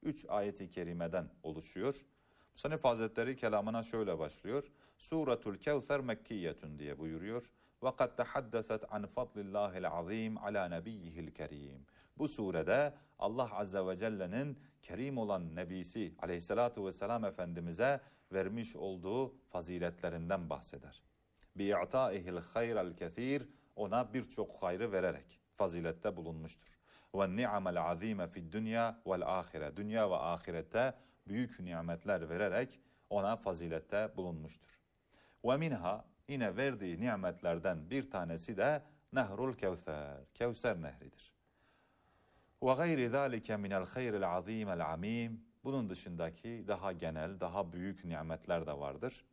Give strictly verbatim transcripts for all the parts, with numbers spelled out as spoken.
üç ayet-i kerimeden oluşuyor. Musannif Hazretleri kelamına şöyle başlıyor. Suratul Kevser Mekkiyetun diye buyuruyor. Ve kad tehaddeset an fadlillahil azim ala nebiyyihil kerim. Bu surede Allah Azze ve Celle'nin kerim olan Nebisi Aleyhisselatu Vesselam Efendimiz'e vermiş olduğu faziletlerinden bahseder. Bi'a'tâihil hayral kethîr, ona birçok hayrı vererek fazilette bulunmuştur. Ve ni'amel azîme fid dünya vel ahire, dünya ve ahirette büyük nimetler vererek ona fazilette bulunmuştur. Ve minha, yine verdiği nimetlerden bir tanesi de Nehrul Kevser, Kevser nehridir. Ve gayri zâlike minel hayril azîmel amîm, bunun dışındaki daha genel, daha büyük nimetler de vardır.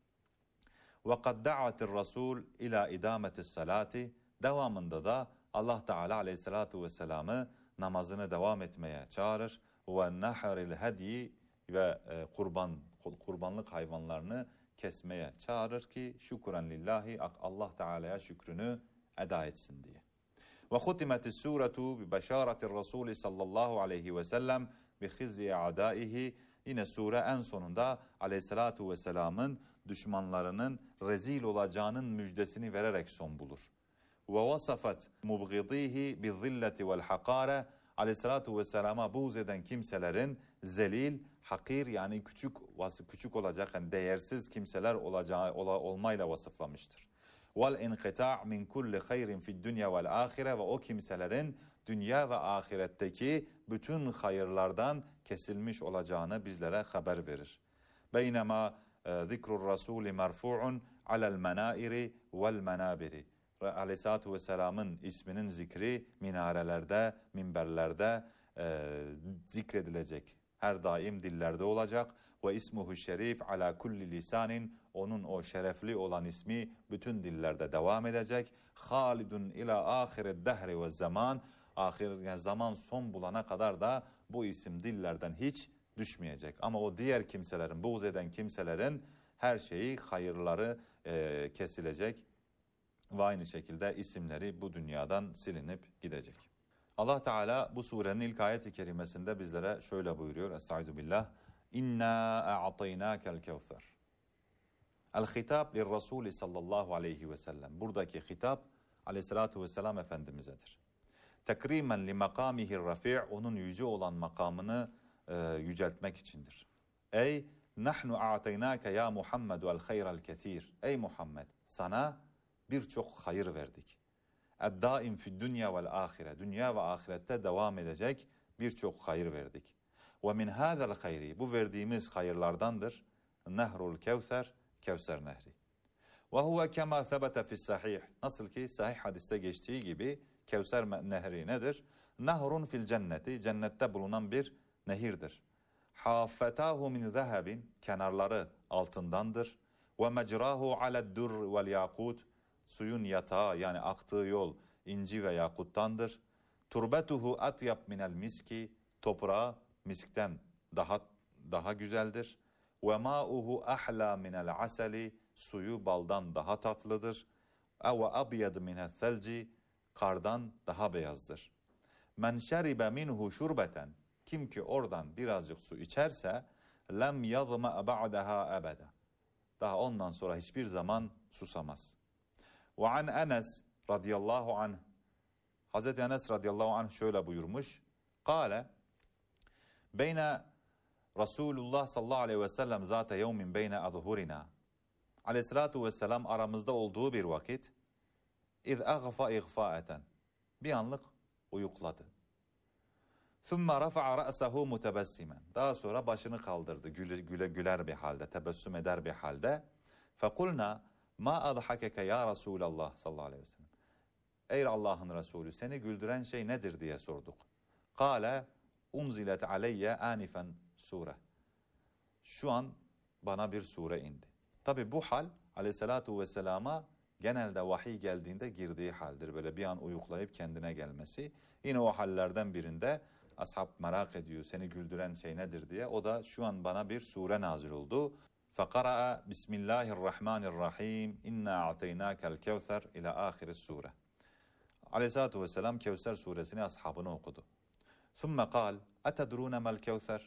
Ve kad da'atir Rasul ila idâmetis salati, devamında da Allah Teala Aleyhisselatu Vesselam'ı namazını devam etmeye çağırır. Ve nahril hediyi, ve kurban kurbanlık hayvanlarını kesmeye çağırır ki şükran lillahi, Allah Teala'ya şükrünü eda etsin diye. Ve hutimetis suretu bi beşaratir Rasul sallallahu aleyhi ve sellem bi khizyi adaihi, yine sure en sonunda Aleyhissalatu vesselam'ın düşmanlarının rezil olacağının müjdesini vererek son bulur. Ve vasafat mubghidihi bi zilleti vel hakare, Aleyhissalatu vesselama buğz eden kimselerin zelil, hakir, yani küçük küçük olacak, yani değersiz kimseler olacağı olmayla vasıflamıştır. Vel inqita' min kulli hayrin fid dunya vel ahire, ve o kimselerin dünya ve ahiretteki bütün hayırlardan kesilmiş olacağını bizlere haber verir. Beynema zikrur rasuli merfu'un alel menairi vel menabiri. Aleyhissalatu vesselam'ın isminin zikri minarelerde, minberlerde e, zikredilecek. Her daim dillerde olacak. Ve ismuhu şerif ala kulli lisanin, onun o şerefli olan ismi bütün dillerde devam edecek. Halidun ila ahiret dehri ve zaman, ahir yani zaman son bulana kadar da bu isim dillerden hiç düşmeyecek. Ama o diğer kimselerin, buğz eden kimselerin her şeyi, hayırları e, kesilecek. Ve aynı şekilde isimleri bu dünyadan silinip gidecek. Allah Teala bu surenin ilk ayet-i kerimesinde bizlere şöyle buyuruyor. Estaizu billah. İnna a'taynâkel kevser. El-hitap lir-rasûli sallallahu aleyhi ve sellem. Buradaki hitap Aleyhissalatu vesselam Efendimiz'edir. Tekrimen li makâmihir rafi', onun yüce olan makamını e, yüceltmek içindir. Ey nahnu a'taynâke ya Muhammedu el-hayral kethîr. Ey Muhammed, sana birçok hayır verdik. Ed-daim fid dünya vel ahire, dünya ve ahirette devam edecek birçok hayır verdik. Ve min hâzel hayri, bu verdiğimiz hayırlardandır Nehrul Kevser, Kevser nehri. Ve huve kema sebete fis sahih, nasıl ki sahih hadiste geçtiği gibi Kevser nehri nedir? Nehrun fil cenneti, cennette bulunan bir nehirdir. Haffetahu min zehebin, kenarları altındandır. Ve mecrahu aled-dur vel yakut, suyun yatağı yani aktığı yol inci ve yakuttandır. Turbetuhu atyab minel miski, toprağı miskten daha daha güzeldir. Ve ma'uhu ahla minel asali, suyu baldan daha tatlıdır. Ve abyad minel selci, kardan daha beyazdır. Men şeribe minhu şurbeten, kim ki oradan birazcık su içerse lem yazma ba'daha ebeda, daha ondan sonra hiçbir zaman susamaz. Ve an Enes radıyallahu anh, Hazreti Enes radıyallahu anh şöyle buyurmuş. Kale beyne Resulullah sallallahu aleyhi ve sellem zate yevmin beyne adhurina. Aleyhissalatu vesselam aramızda olduğu bir vakit iz agfa igfaeten, bir anlık uyukladı. Thumma rafa'a ra'sahu mutebessimen, daha sonra başını kaldırdı güle, güle güler bir halde, tebessüm eder bir halde. Fekulna ma adhakeke ya Resulallah sallallahu aleyhi ve sellem. Ey Allah'ın Resulü, seni güldüren şey nedir diye sorduk. Kale unzilet aleyye anifen sure. Şu an bana bir sure indi. Tabi bu hal aleyhissalatu vesselama genelde vahiy geldiğinde girdiği haldir. Böyle bir an uyuklayıp kendine gelmesi. Yine o hallerden birinde ashab merak ediyor seni güldüren şey nedir diye. O da şu an bana bir sure nazil oldu. فَقَرَأَ بِسْمِ اللّٰهِ الرَّحْمَانِ الرَّحِيمِ اِنَّا اَعْتَيْنَاكَ الْكَوْثَرِ ila ahir sure. Aleyhissalatu vesselam Kevser suresini ashabına okudu. ثُمَّ قَالْ اَتَدْرُونَ مَا الْكَوْثَرِ.